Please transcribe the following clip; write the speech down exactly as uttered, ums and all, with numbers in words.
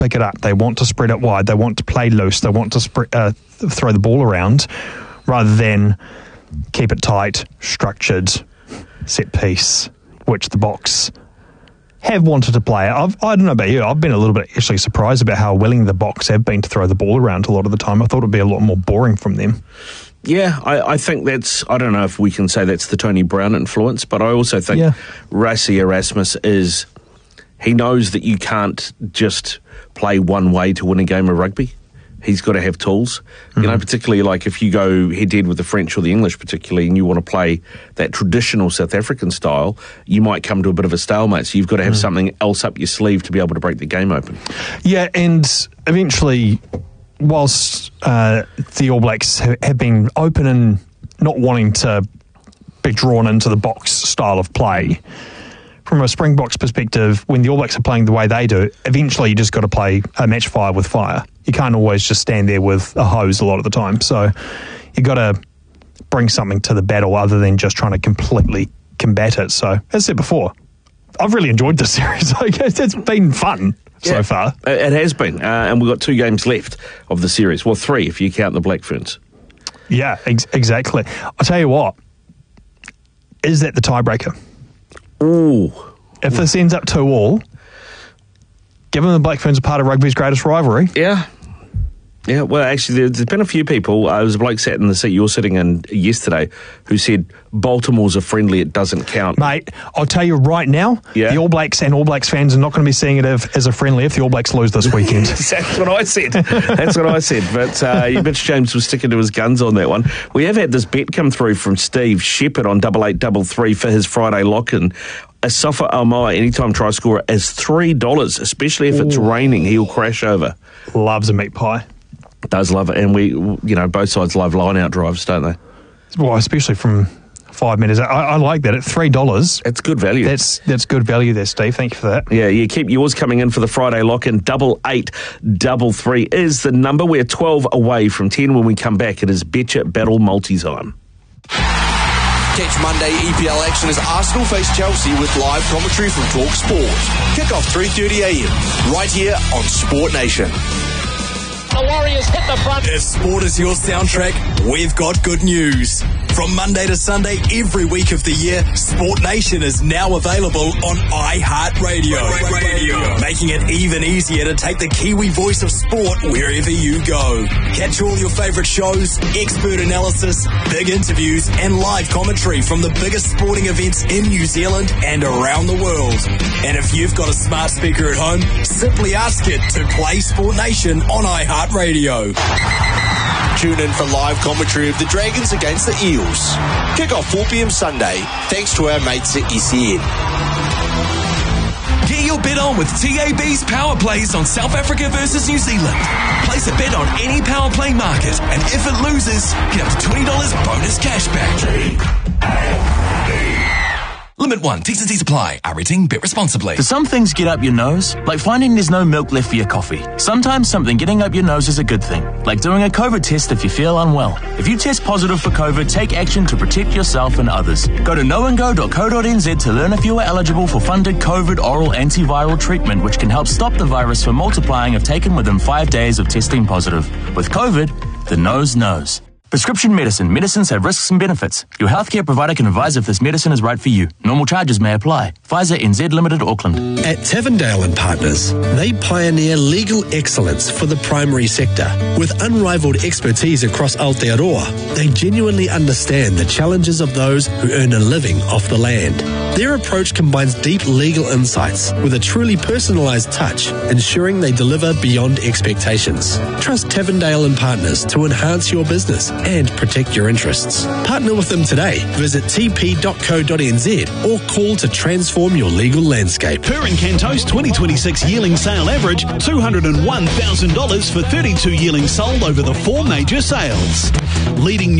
pick it up. They want to spread it wide. They want to play loose. They want to spread, uh, throw the ball around rather than keep it tight, structured, set piece, which the Boks have wanted to play. I've, I don't know about you. I've been a little bit actually surprised about how willing the Boks have been to throw the ball around a lot of the time. I thought it would be a lot more boring from them. Yeah, I, I think that's, I don't know if we can say that's the Tony Brown influence, but I also think Yeah. Rassie Erasmus is, he knows that you can't just play one way to win a game of rugby. He's got to have tools. Mm-hmm. You know, particularly like if you go head-to-head with the French or the English particularly, and you want to play that traditional South African style, you might come to a bit of a stalemate. So you've got to have mm. something else up your sleeve to be able to break the game open. Yeah, and eventually, whilst uh, the All Blacks have been open and not wanting to be drawn into the box style of play, from a Springboks perspective, when the All Blacks are playing the way they do, eventually you just got to play a match fire with fire. You can't always just stand there with a hose a lot of the time. So you got to bring something to the battle other than just trying to completely combat it. So, as I said before, I've really enjoyed this series. It's been fun so yeah, far. It has been. Uh, and we've got two games left of the series. Well, three if you count the Black Ferns. Yeah, ex- exactly. I'll tell you what. Is that the tiebreaker? Ooh. If this ends up two all, given the Black Ferns are part of rugby's greatest rivalry. Yeah. Yeah, well, actually, there's been a few people. Uh, there was a bloke sat in the seat you're sitting in yesterday who said, Baltimore's a friendly, it doesn't count. Mate, I'll tell you right now, yeah. the All Blacks and All Blacks fans are not going to be seeing it as a friendly if the All Blacks lose this weekend. That's what I said. That's what I said. But uh, Mitch James was sticking to his guns on that one. We have had this bet come through from Steve Shepherd on double eight double three for his Friday lock-in. Asafa Almai, anytime try scorer, is three dollars, especially if it's Ooh. raining, he'll crash over. Loves a meat pie. Does love it. And we, you know, both sides love line-out drives, don't they? Well, especially from five minutes. I, I like that. At three dollars. It's good value. That's that's good value there, Steve. Thank you for that. Yeah, you keep yours coming in for the Friday lock-in. Double eight, double three is the number. We're twelve away from ten. When we come back, it is Betcha Battle multi-time. Catch Monday E P L action as Arsenal face Chelsea with live commentary from Talk Sport. Kick off three thirty a m right here on Sport Nation. The Warriors hit the front. If sport is your soundtrack, we've got good news. From Monday to Sunday, every week of the year, Sport Nation is now available on iHeartRadio. Radio. Making it even easier to take the Kiwi voice of sport wherever you go. Catch all your favourite shows, expert analysis, big interviews, and live commentary from the biggest sporting events in New Zealand and around the world. And if you've got a smart speaker at home, simply ask it to play Sport Nation on iHeartRadio. Tune in for live commentary of the Dragons against the Eels. Kick off four p m Sunday, thanks to our mates at E C N. Get your bet on with T A B's Power Plays on South Africa versus New Zealand. Place a bet on any Power Play market, and if it loses, get up to twenty dollars bonus cashback. Limit one. T's and C's apply. Our rating. Bet responsibly. Do some things get up your nose? Like finding there's no milk left for your coffee. Sometimes something getting up your nose is a good thing. Like doing a COVID test if you feel unwell. If you test positive for COVID, take action to protect yourself and others. Go to knowandgo dot co dot n z to learn if you are eligible for funded COVID oral antiviral treatment, which can help stop the virus from multiplying if taken within five days of testing positive. With COVID, the nose knows. Prescription medicine. Medicines have risks and benefits. Your healthcare provider can advise if this medicine is right for you. Normal charges may apply. Pfizer N Z Limited, Auckland. At Tavendale and Partners, they pioneer legal excellence for the primary sector. With unrivaled expertise across Aotearoa, they genuinely understand the challenges of those who earn a living off the land. Their approach combines deep legal insights with a truly personalised touch, ensuring they deliver beyond expectations. Trust Tavendale and Partners to enhance your business and protect your interests. Partner with them today. Visit t p dot co dot n z or call to transform your legal landscape. Per Encanto's twenty twenty-six yearling sale average, two hundred one thousand dollars for thirty-two yearlings sold over the four major sales. Leading